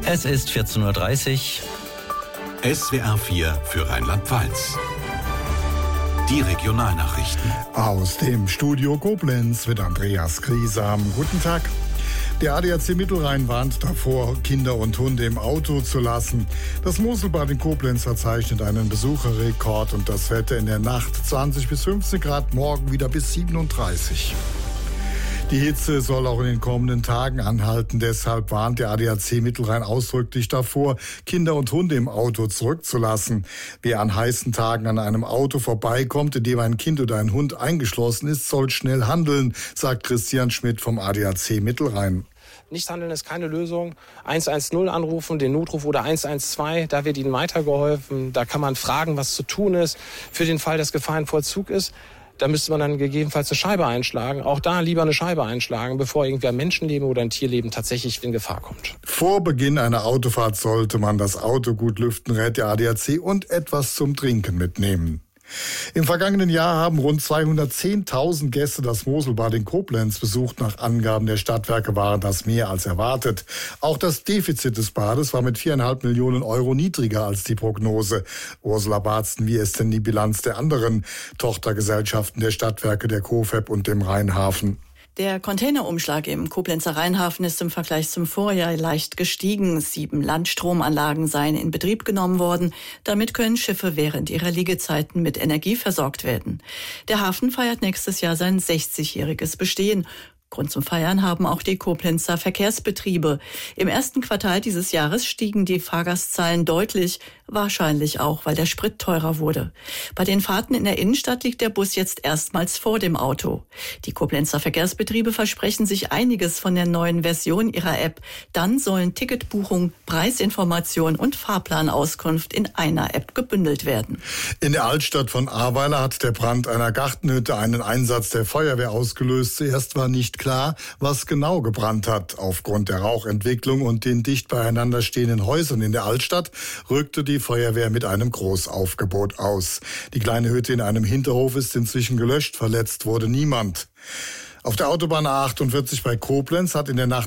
Es ist 14.30 Uhr. SWR 4 für Rheinland-Pfalz. Die Regionalnachrichten. Aus dem Studio Koblenz mit Andreas Griesam. Guten Tag. Der ADAC Mittelrhein warnt davor, Kinder und Hunde im Auto zu lassen. Das Moselbad in Koblenz verzeichnet einen Besucherrekord und das Wetter in der Nacht 20 bis 15 Grad, morgen wieder bis 37. Die Hitze soll auch in den kommenden Tagen anhalten. Deshalb warnt der ADAC Mittelrhein ausdrücklich davor, Kinder und Hunde im Auto zurückzulassen. Wer an heißen Tagen an einem Auto vorbeikommt, in dem ein Kind oder ein Hund eingeschlossen ist, soll schnell handeln, sagt Christian Schmidt vom ADAC Mittelrhein. Nicht handeln ist keine Lösung. 110 anrufen, den Notruf oder 112, da wird Ihnen weitergeholfen. Da kann man fragen, was zu tun ist. Für den Fall, dass Gefahr in Vollzug ist, da müsste man dann gegebenenfalls eine Scheibe einschlagen. Auch da lieber eine Scheibe einschlagen, bevor irgendwie ein Menschenleben oder ein Tierleben tatsächlich in Gefahr kommt. Vor Beginn einer Autofahrt sollte man das Auto gut lüften, rät der ADAC, und etwas zum Trinken mitnehmen. Im vergangenen Jahr haben rund 210.000 Gäste das Moselbad in Koblenz besucht. Nach Angaben der Stadtwerke waren das mehr als erwartet. Auch das Defizit des Bades war mit 4,5 Millionen Euro niedriger als die Prognose. Ursula Barzten, wie ist denn die Bilanz der anderen Tochtergesellschaften der Stadtwerke, der COFEP und dem Rheinhafen? Der Containerumschlag im Koblenzer Rheinhafen ist im Vergleich zum Vorjahr leicht gestiegen. 7 Landstromanlagen seien in Betrieb genommen worden. Damit können Schiffe während ihrer Liegezeiten mit Energie versorgt werden. Der Hafen feiert nächstes Jahr sein 60-jähriges Bestehen. Grund zum Feiern haben auch die Koblenzer Verkehrsbetriebe. Im ersten Quartal dieses Jahres stiegen die Fahrgastzahlen deutlich, wahrscheinlich auch, weil der Sprit teurer wurde. Bei den Fahrten in der Innenstadt liegt der Bus jetzt erstmals vor dem Auto. Die Koblenzer Verkehrsbetriebe versprechen sich einiges von der neuen Version ihrer App. Dann sollen Ticketbuchung, Preisinformation und Fahrplanauskunft in einer App gebündelt werden. In der Altstadt von Ahrweiler hat der Brand einer Gartenhütte einen Einsatz der Feuerwehr ausgelöst. Zuerst war nicht klar, was genau gebrannt hat. Aufgrund der Rauchentwicklung und den dicht beieinander stehenden Häusern in der Altstadt rückte die Feuerwehr mit einem Großaufgebot aus. Die kleine Hütte in einem Hinterhof ist inzwischen gelöscht, verletzt wurde niemand. Auf der Autobahn A48 bei Koblenz hat in der Nacht